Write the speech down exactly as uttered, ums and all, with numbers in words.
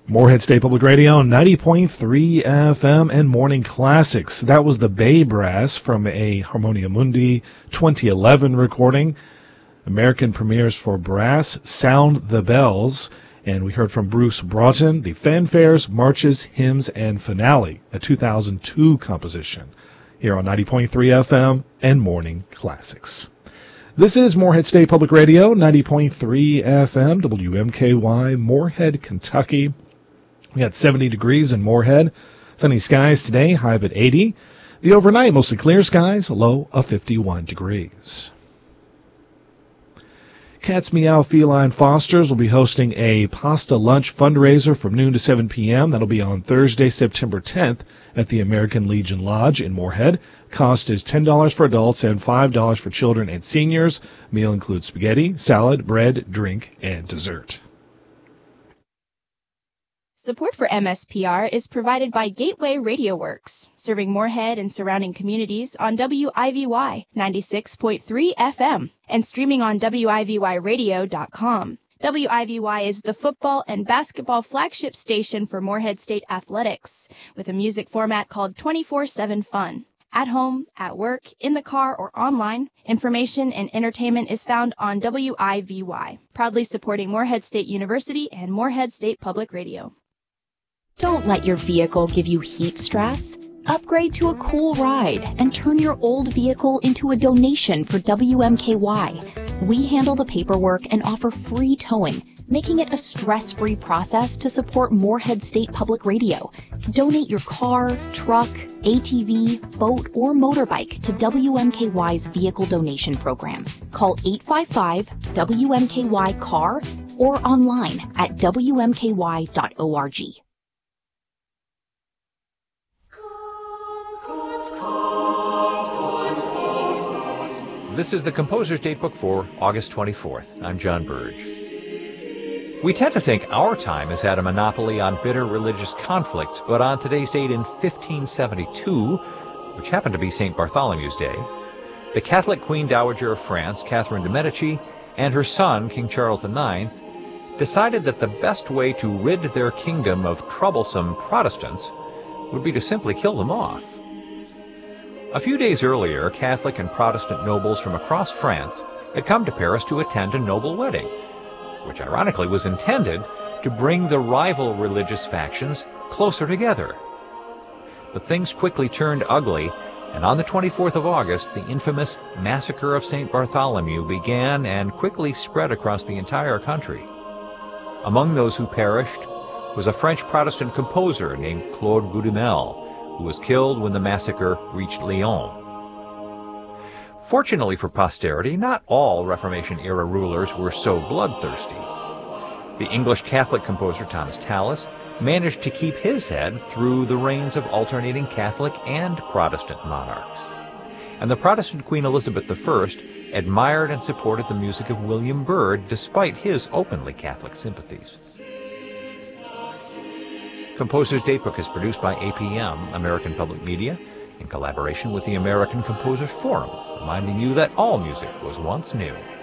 Morehead State Public Radio, ninety point three F M and Morning Classics. That was the Bay Brass from a Harmonia Mundi twenty eleven recording. American premieres for brass, Sound the Bells. And we heard from Bruce Broughton, the Fanfares, Marches, Hymns, and Finale, a two thousand two composition, here on ninety point three F M and Morning Classics. This is Morehead State Public Radio, ninety point three F M, W M K Y, Morehead, Kentucky. We got seventy degrees in Morehead. Sunny skies today, high of at eighty. The overnight, mostly clear skies, low of fifty-one degrees. Cat's Meow Feline Fosters will be hosting a pasta lunch fundraiser from noon to seven p.m. That'll be on Thursday, September tenth at the American Legion Lodge in Morehead. Cost is ten dollars for adults and five dollars for children and seniors. Meal includes spaghetti, salad, bread, drink, and dessert. Support for M S P R is provided by Gateway Radio Works, serving Morehead and surrounding communities on W I V Y ninety-six point three F M and streaming on W I V Y radio dot com. W I V Y is the football and basketball flagship station for Morehead State Athletics, with a music format called twenty-four seven Fun. At home, at work, in the car, or online, information and entertainment is found on W I V Y, proudly supporting Morehead State University and Morehead State Public Radio. Don't let your vehicle give you heat stress. Upgrade to a cool ride and turn your old vehicle into a donation for W M K Y. We handle the paperwork and offer free towing, making it a stress-free process to support Morehead State Public Radio. Donate your car, truck, A T V, boat, or motorbike to W M K Y's Vehicle Donation Program. Call eight five five W M K Y C A R or online at W M K Y dot org. This is the Composer's Datebook for August twenty-fourth. I'm John Burge. We tend to think our time has had a monopoly on bitter religious conflicts, but on today's date in fifteen seventy-two, which happened to be Saint Bartholomew's Day, the Catholic Queen Dowager of France, Catherine de' Medici, and her son, King Charles the ninth, decided that the best way to rid their kingdom of troublesome Protestants would be to simply kill them off. A few days earlier, Catholic and Protestant nobles from across France had come to Paris to attend a noble wedding, which ironically was intended to bring the rival religious factions closer together. But things quickly turned ugly, and on the twenty-fourth of August, the infamous Massacre of Saint Bartholomew began and quickly spread across the entire country. Among those who perished was a French Protestant composer named Claude Goudimel, who was killed when the massacre reached Lyon. Fortunately for posterity, not all Reformation-era rulers were so bloodthirsty. The English Catholic composer Thomas Tallis managed to keep his head through the reigns of alternating Catholic and Protestant monarchs. And the Protestant Queen Elizabeth the First admired and supported the music of William Byrd despite his openly Catholic sympathies. Composer's Datebook is produced by A P M, American Public Media, in collaboration with the American Composers Forum, reminding you that all music was once new.